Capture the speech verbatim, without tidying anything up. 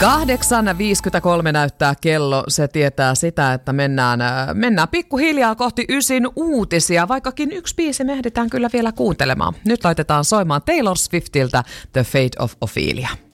kahdeksan viisikymmentäkolme näyttää kello. Se tietää sitä, että mennään, mennään pikkuhiljaa kohti ysin uutisia, vaikkakin yksi biisi me ehditään kyllä vielä kuuntelemaan. Nyt laitetaan soimaan Taylor Swiftiltä The Fate of Ophelia.